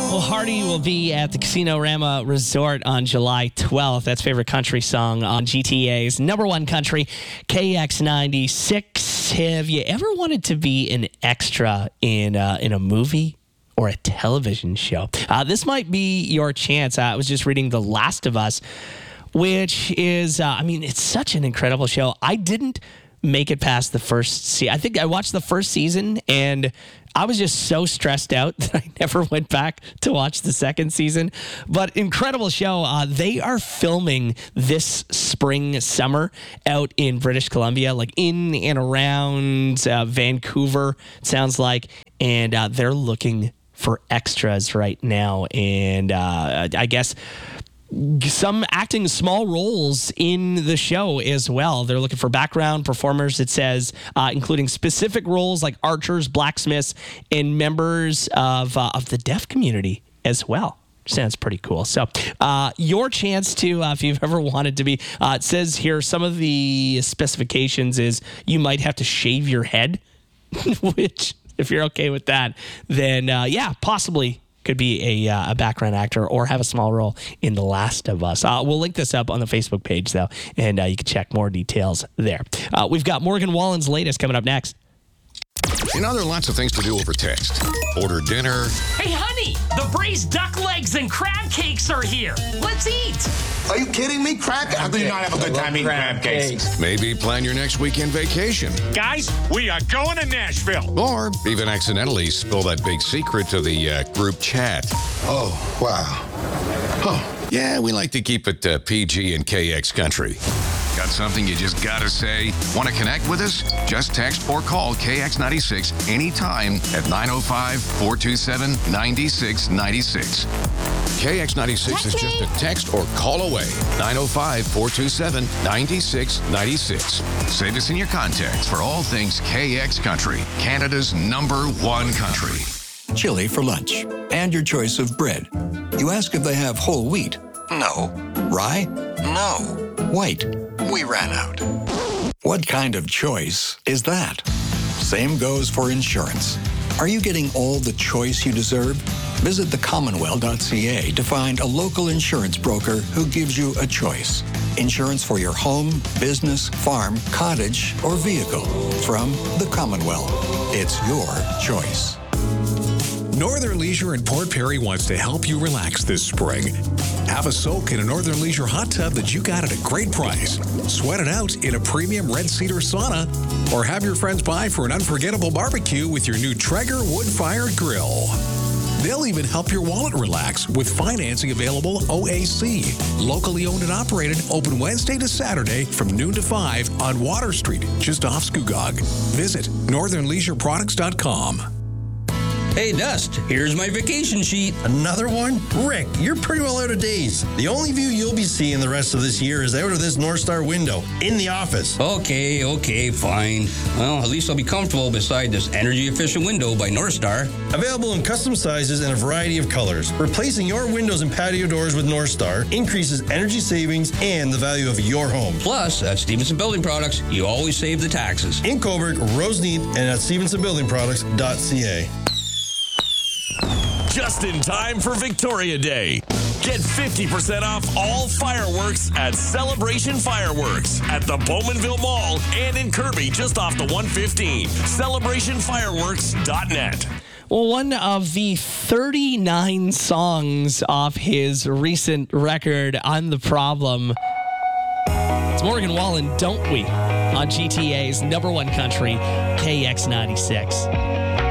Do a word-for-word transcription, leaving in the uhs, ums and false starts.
Well, Hardy will be at the Casino Rama Resort on July twelfth. That's favorite country song on G T A's number one country, K X ninety-six. Have you ever wanted to be an extra in uh, in a movie or a television show? Uh, this might be your chance. Uh, I was just reading The Last of Us, which is, uh, I mean, it's such an incredible show. I didn't make it past the first season. I think I watched the first season and I was just so stressed out that I never went back to watch the second season. But incredible show. Uh, they are filming this spring, summer out in British Columbia, like in and around uh, Vancouver, it sounds like. And uh, they're looking for extras right now. And uh, I guess some acting small roles in the show as well. They're looking for background performers, it says, uh, including specific roles like archers, blacksmiths, and members of uh, of the deaf community as well. Sounds pretty cool. So uh, your chance to, uh, if you've ever wanted to be, uh, it says here some of the specifications is you might have to shave your head, which if you're okay with that, then uh, yeah, possibly could be a, uh, a background actor or have a small role in The Last of Us. Uh, we'll link this up on the Facebook page, though, and uh, you can check more details there. Uh, we've got Morgan Wallen's latest coming up next. You know, there are lots of things to do over text. Order dinner. Hey, honey, the braised duck legs and crab cakes are here. Let's eat. Are you kidding me? Crab cakes? How do you not have a good time eating crab cakes? Maybe plan your next weekend vacation. Guys, we are going to Nashville. Or even accidentally spill that big secret to the uh, group chat. Oh, wow. Oh. Yeah, we like to keep it uh, P G and K X Country. Got something you just gotta say? Want to connect with us? Just text or call K X ninety-six anytime at nine oh five, four two seven, nine six nine six. K X ninety-six is just a text or call away. nine oh five, four two seven, nine six nine six. Save us in your contacts for all things K X Country, Canada's number one country. Chili for lunch, and your choice of bread. You ask if they have whole wheat. No. Rye? No. White? We ran out. What kind of choice is that? Same goes for insurance. Are you getting all the choice you deserve? Visit the commonwealth dot c a to find a local insurance broker who gives you a choice. Insurance for your home, business, farm, cottage, or vehicle. From the Commonwealth. It's your choice. Northern Leisure in Port Perry wants to help you relax this spring. Have a soak in a Northern Leisure hot tub that you got at a great price. Sweat it out in a premium red cedar sauna. Or have your friends by for an unforgettable barbecue with your new Traeger wood-fired grill. They'll even help your wallet relax with financing available O A C. Locally owned and operated, open Wednesday to Saturday from noon to five on Water Street, just off Scugog. Visit northern leisure products dot com. Hey, Dust, here's my vacation sheet. Another one? Rick, you're pretty well out of days. The only view you'll be seeing the rest of this year is out of this North Star window in the office. Okay, okay, fine. Well, at least I'll be comfortable beside this energy-efficient window by North Star. Available in custom sizes and a variety of colors. Replacing your windows and patio doors with North Star increases energy savings and the value of your home. Plus, at Stevenson Building Products, you always save the taxes. In Coburg, Roseneath, and at stevenson building products dot c a. Just in time for Victoria Day. Get fifty percent off all fireworks at Celebration Fireworks at the Bowmanville Mall and in Kirby just off the one fifteen. celebration fireworks dot net. Well, one of the thirty-nine songs off his recent record, I'm the Problem. It's Morgan Wallen, Don't We? On G T A's number one country, K X ninety-six.